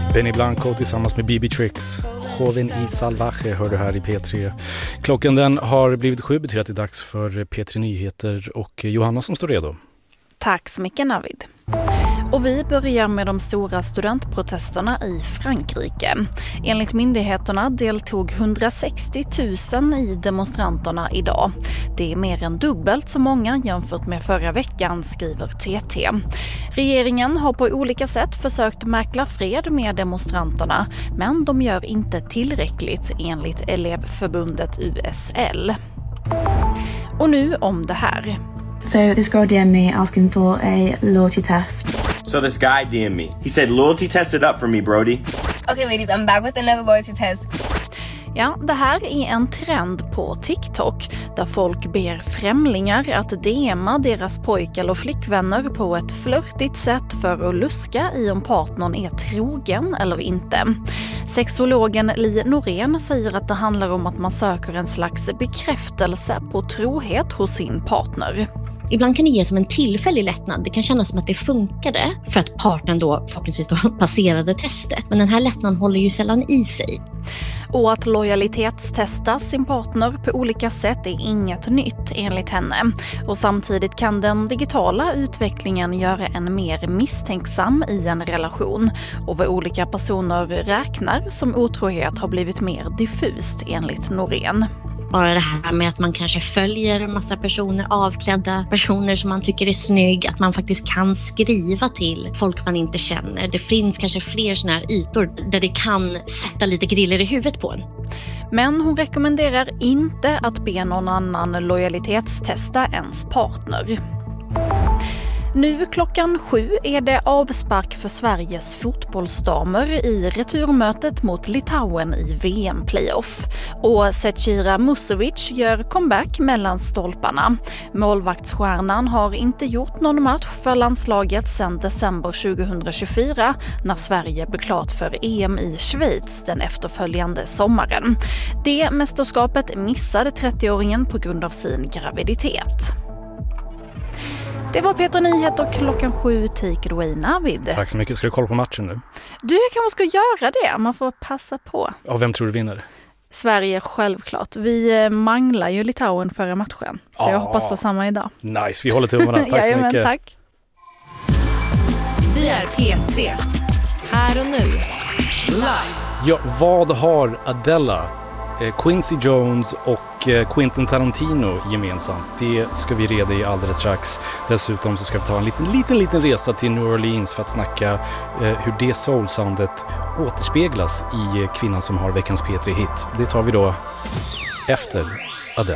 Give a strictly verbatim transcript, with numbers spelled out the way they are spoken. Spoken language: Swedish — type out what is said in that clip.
Benny Blanco tillsammans med B B Tricks. Joven y Salvaje hör du här i P tre. Klockan den har blivit sju, betyder att det är dags för P tre Nyheter och Johanna som står redo. Tack så mycket, Navid. Och vi börjar med de stora studentprotesterna i Frankrike. Enligt myndigheterna deltog hundrasextio tusen i demonstranterna idag. Det är mer än dubbelt så många jämfört med förra veckan, skriver T T. Regeringen har på olika sätt försökt mäkla fred med demonstranterna, men de gör inte tillräckligt enligt elevförbundet U S L. Och nu om det här. So this girl D M'd me asking for a loyalty test. So this guy D M'd me. He said loyalty tested up for me, Brody. Okay, ladies, I'm back with another loyalty test. Ja, det här är en trend på TikTok där folk ber främlingar att D M:a deras pojk- eller flickvänner på ett flörtigt sätt för att luska i om partnern är trogen eller inte. Sexologen Li Norén säger att det handlar om att man söker en slags bekräftelse på trohet hos sin partner. Ibland kan det ge som en tillfällig lättnad. Det kan kännas som att det funkade för att partnern då förhoppningsvis då passerade testet. Men den här lättnaden håller ju sällan i sig. Och att lojalitetstesta sin partner på olika sätt är inget nytt enligt henne. Och samtidigt kan den digitala utvecklingen göra en mer misstänksam i en relation. Och vad olika personer räknar som otrohet har blivit mer diffust enligt Norén. Bara det här med att man kanske följer en massa personer, avklädda personer som man tycker är snygg, att man faktiskt kan skriva till folk man inte känner. Det finns kanske fler såna här ytor där det kan sätta lite griller i huvudet på en. Men hon rekommenderar inte att be någon annan lojalitetstesta ens partner. Nu klockan sju är det avspark för Sveriges fotbollsdamer i returmötet mot Litauen i V M-playoff. Och Zecira Musovic gör comeback mellan stolparna. Målvaktsstjärnan har inte gjort någon match för landslaget sedan december tjugohundratjugofyra när Sverige blev klart för E M i Schweiz den efterföljande sommaren. Det mästerskapet missade trettioåringen på grund av sin graviditet. Det var P tre Nyheter klockan sju, take it away, Navid. Tack så mycket. Ska du kolla på matchen nu? Du kanske ska göra det, man får passa på. Och vem tror du vinner? Sverige, självklart. Vi manglar ju Litauen förra matchen, så ah, jag hoppas på samma idag. Nice, vi håller tummarna. Tack så mycket. Tack. Vi är P tre. Här och nu. Live. Ja, vad har Adela, Quincy Jones och Quentin Tarantino gemensamt? Det ska vi reda i alldeles strax. Dessutom så ska vi ta en liten, liten, liten resa till New Orleans för att snacka eh, hur det soul-soundet återspeglas i kvinnan som har veckans P tre-hit. Det tar vi då efter